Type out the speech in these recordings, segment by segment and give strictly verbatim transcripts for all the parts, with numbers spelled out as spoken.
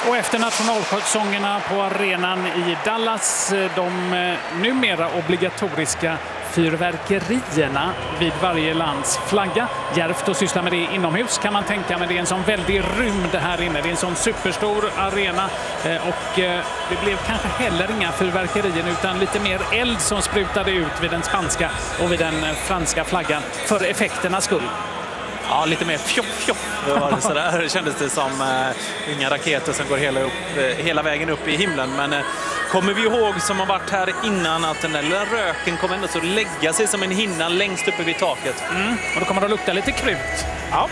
Och efter nationalsångerna på arenan i Dallas, de numera obligatoriska fyrverkerierna vid varje lands flagga. Djärvt att syssla med det inomhus kan man tänka, men det är en sån väldig rymd här inne. Det är en sån superstor arena och det blev kanske heller inga fyrverkerier utan lite mer eld som sprutade ut vid den spanska och vid den franska flaggan för effekternas skull. Ja, lite mer fjoff, fjoff. Det var det sådär. Det kändes det som uh, inga raketer som går hela, upp, uh, hela vägen upp i himlen. Men uh, kommer vi ihåg som har varit här innan att den där lilla röken kommer ändå så lägga sig som en hinna längst uppe vid taket. Mm. Och då kommer det att lukta lite krut. Ja.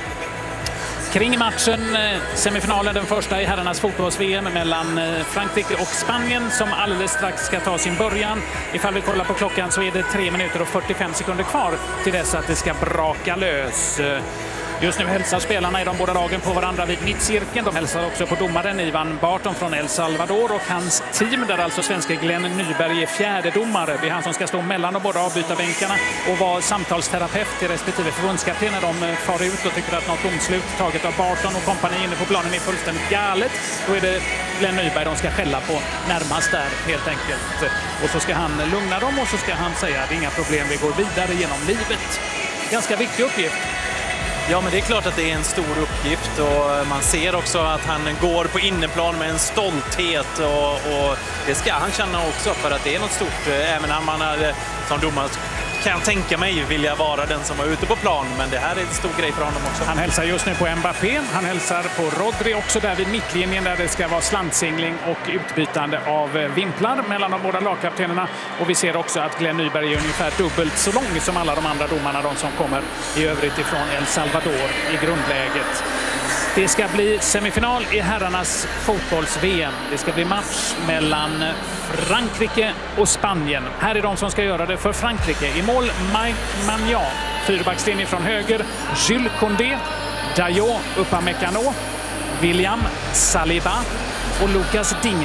Kring matchen, semifinalen, den första i herrarnas fotbolls-V M mellan Frankrike och Spanien som alldeles strax ska ta sin början. Ifall vi kollar på klockan så är det tre minuter och fyrtiofem sekunder kvar till dess att det ska braka lös. Just nu hälsar spelarna i de båda lagen på varandra vid mittcirkeln. De hälsar också på domaren Ivan Barton från El Salvador och hans team där alltså svenska Glenn Nyberg är fjärde domare. Det är han som ska stå mellan de båda avbytarbänkarna och vara samtalsterapeut till respektive förbundskapten när de far ut och tycker att något domslut taget av Barton och kompani inne på planen är fullständigt galet. Då är det Glenn Nyberg de ska skälla på närmast där helt enkelt. Och så ska han lugna dem och så ska han säga att det är inga problem, vi går vidare genom livet. Ganska viktig uppgift. Ja, men det är klart att det är en stor uppgift och man ser också att han går på inneplan med en stolthet och, och det ska han känna också för att det är något stort. Även när man är som domare kan jag tänka mig vilja vara den som var ute på plan, men det här är en stor grej för honom också. Han hälsar just nu på Mbappé, han hälsar på Rodri också där vid mittlinjen där det ska vara slantsingling och utbytande av vimplar mellan de båda lagkaptenerna. Och vi ser också att Glenn Nyberg är ungefär dubbelt så lång som alla de andra domarna, de som kommer i övrigt ifrån El Salvador i grundläget. Det ska bli semifinal i herrarnas fotbolls-V M. Det ska bli match mellan Frankrike och Spanien. Här är de som ska göra det för Frankrike. I mål Mike Maignan. Fyrbackslinje från höger. Jules Koundé, Dayot Upamecano, William Saliba och Lucas Digne.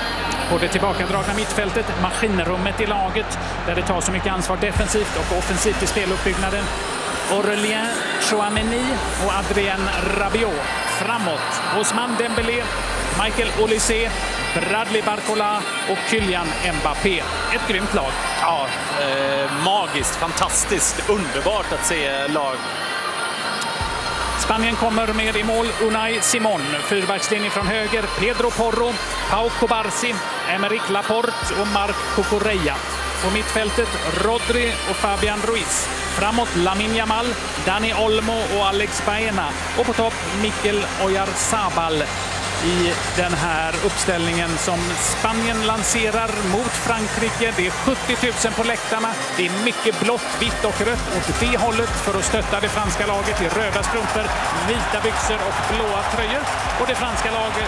På det tillbakadragna mittfältet, maskinrummet i laget där det tar så mycket ansvar defensivt och offensivt i speluppbyggnaden. Aurélien Tchouameni och Adrien Rabiot. Framåt Ousmane Dembélé, Michael Olise, Bradley Barcola och Kylian Mbappé. Ett grymt lag. Ja, eh, magiskt, fantastiskt, underbart att se lag. Spanien kommer med i mål Unai Simon. Fyrbackslinje från höger Pedro Porro, Pau Cubarsí, Emerick Laporte och Marc Cucurella. På mittfältet Rodri och Fabian Ruiz. Framåt Lamine Yamal, Dani Olmo och Alex Baena. Och på topp Mikel Oyarzabal i den här uppställningen som Spanien lanserar mot Frankrike. Det är sjuttio tusen på läktarna. Det är mycket blått, vitt och rött åt det hållet för att stötta det franska laget i röda strumpor, vita byxor och blåa tröjor. Och det franska laget